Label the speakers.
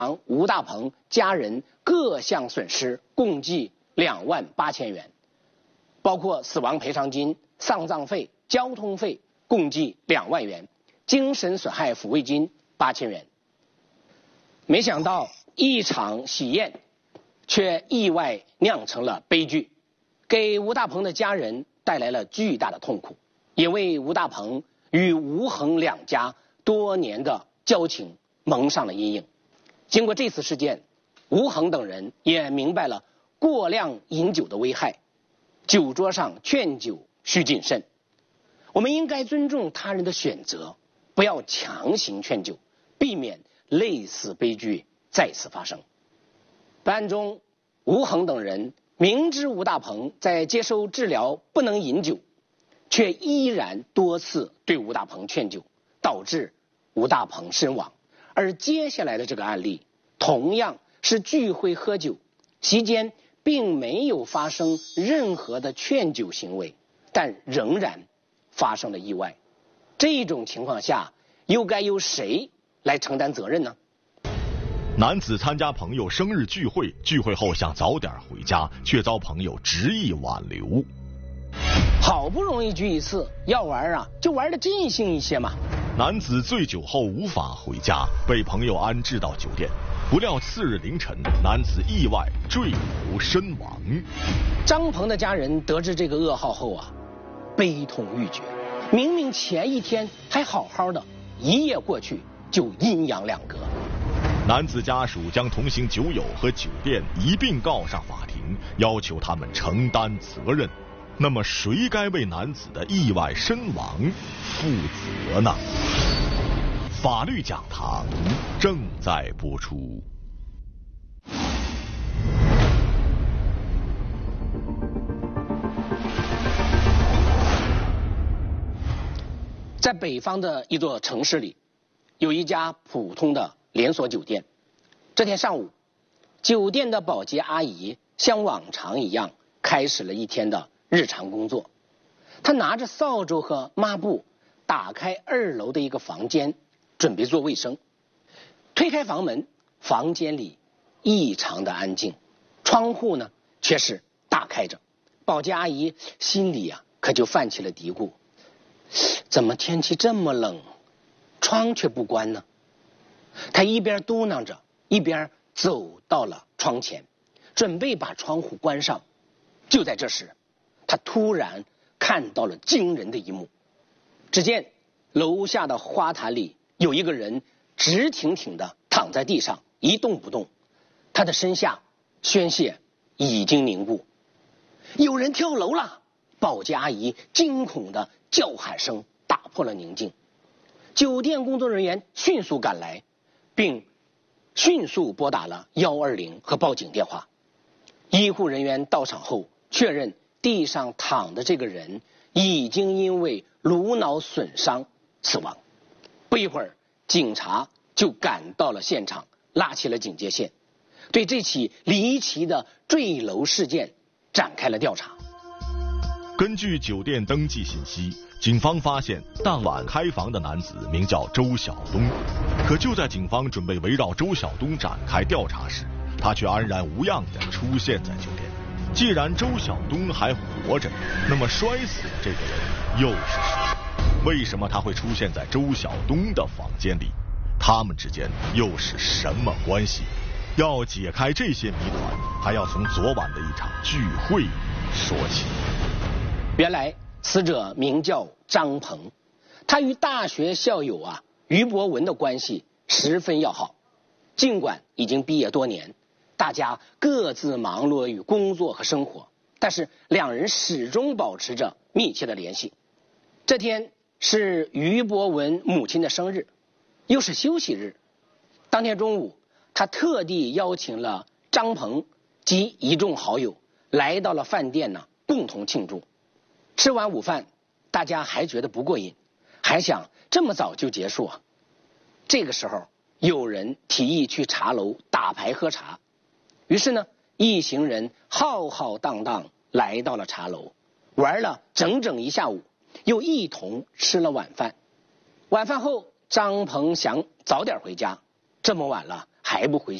Speaker 1: 吴大鹏家人各项损失共计2万8千元，包括死亡赔偿金、丧葬费、交通费共计2万元，精神损害抚慰金8千元。没想到一场喜宴却意外酿成了悲剧，给吴大鹏的家人带来了巨大的痛苦，也为吴大鹏与吴恒两家多年的交情蒙上了阴影。经过这次事件，吴恒等人也明白了过量饮酒的危害，酒桌上劝酒需谨慎。我们应该尊重他人的选择，不要强行劝酒，避免类似悲剧再次发生。本案中，吴恒等人明知吴大鹏在接受治疗不能饮酒，却依然多次对吴大鹏劝酒，导致吴大鹏身亡。而接下来的这个案例同样是聚会喝酒，席间并没有发生任何的劝酒行为，但仍然发生了意外。这种情况下，又该由谁来承担责任呢？
Speaker 2: 男子参加朋友生日聚会，聚会后想早点回家，却遭朋友执意挽留。
Speaker 1: 好不容易聚一次，要玩啊就玩得尽兴一些嘛。
Speaker 2: 男子醉酒后无法回家，被朋友安置到酒店，不料次日凌晨，男子意外坠楼身亡。
Speaker 1: 张鹏的家人得知这个噩耗后啊，悲痛欲绝。明明前一天还好好的，一夜过去就阴阳两隔。
Speaker 2: 男子家属将同行酒友和酒店一并告上法庭，要求他们承担责任。那么谁该为男子的意外身亡负责呢？法律讲堂正在播出。
Speaker 1: 在北方的一座城市里，有一家普通的连锁酒店。这天上午，酒店的保洁阿姨像往常一样开始了一天的日常工作。她拿着扫帚和抹布打开2楼的一个房间，准备做卫生。推开房门，房间里异常的安静，窗户呢却是大开着。保洁阿姨心里可就泛起了嘀咕，怎么天气这么冷，窗却不关呢？她一边嘟囔着，一边走到了窗前，准备把窗户关上。就在这时，她突然看到了惊人的一幕。只见楼下的花坛里有一个人直挺挺地躺在地上一动不动，他的身下鲜血已经凝固。有人跳楼了！保洁阿姨惊恐的叫喊声打破了宁静。酒店工作人员迅速赶来，并迅速拨打了120和报警电话。医护人员到场后确认，地上躺的这个人已经因为颅脑损伤死亡。不一会儿，警察就赶到了现场，拉起了警戒线，对这起离奇的坠楼事件展开了调查。
Speaker 2: 根据酒店登记信息，警方发现当晚开房的男子名叫周晓东。可就在警方准备围绕周晓东展开调查时，他却安然无恙地出现在酒店。既然周晓东还活着，那么摔死的这个人又是谁？为什么他会出现在周晓东的房间里？他们之间又是什么关系？要解开这些谜团，还要从昨晚的一场聚会说起。
Speaker 1: 原来死者名叫张鹏，他与大学校友于博文的关系十分要好。尽管已经毕业多年，大家各自忙碌于工作和生活，但是两人始终保持着密切的联系。这天是于博文母亲的生日，又是休息日。当天中午，他特地邀请了张鹏及一众好友来到了饭店共同庆祝。吃完午饭，大家还觉得不过瘾，还想这么早就结束这个时候，有人提议去茶楼打牌喝茶。于是呢，一行人浩浩荡荡来到了茶楼，玩了整整一下午，又一同吃了晚饭。晚饭后，张鹏想早点回家，这么晚了还不回去。